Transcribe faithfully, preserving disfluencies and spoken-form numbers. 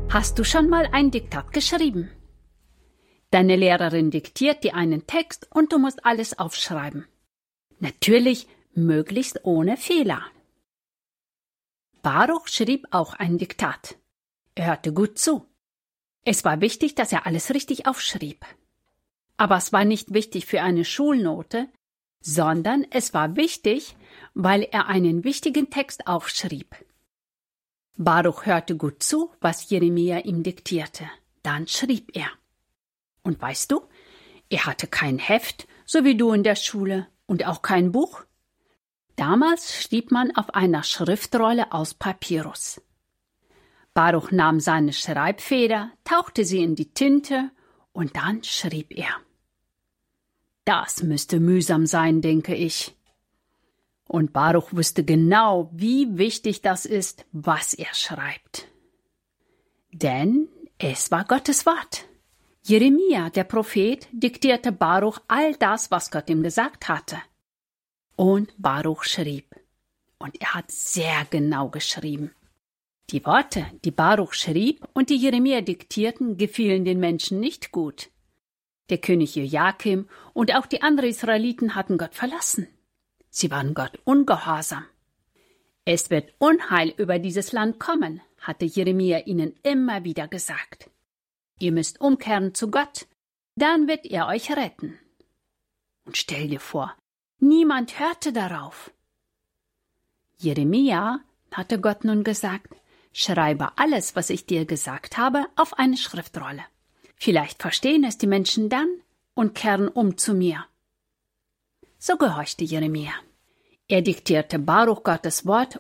Hast du schon mal ein Diktat geschrieben? Deine Lehrerin diktiert dir einen Text und du musst alles aufschreiben. Natürlich möglichst ohne Fehler. Baruch schrieb auch ein Diktat. Er hörte gut zu. Es war wichtig, dass er alles richtig aufschrieb. Aber es war nicht wichtig für eine Schulnote, sondern es war wichtig, weil er einen wichtigen Text aufschrieb. Baruch hörte gut zu, was Jeremia ihm diktierte. Dann schrieb er. Und weißt du, er hatte kein Heft, so wie du in der Schule, und auch kein Buch. Damals schrieb man auf einer Schriftrolle aus Papyrus. Baruch nahm seine Schreibfeder, tauchte sie in die Tinte und dann schrieb er. Das müsste mühsam sein, denke ich. Und Baruch wusste genau, wie wichtig das ist, was er schreibt. Denn es war Gottes Wort. Jeremia, der Prophet, diktierte Baruch all das, was Gott ihm gesagt hatte. Und Baruch schrieb. Und er hat sehr genau geschrieben. Die Worte, die Baruch schrieb und die Jeremia diktierten, gefielen den Menschen nicht gut. Der König Joachim und auch die anderen Israeliten hatten Gott verlassen. Sie waren Gott ungehorsam. Es wird Unheil über dieses Land kommen, hatte Jeremia ihnen immer wieder gesagt. Ihr müsst umkehren zu Gott, dann wird er euch retten. Und stell dir vor, niemand hörte darauf. Jeremia hatte Gott nun gesagt, schreibe alles, was ich dir gesagt habe, auf eine Schriftrolle. Vielleicht verstehen es die Menschen dann und kehren um zu mir. So gehorchte Jeremia. Er diktierte Baruch Gottes Wort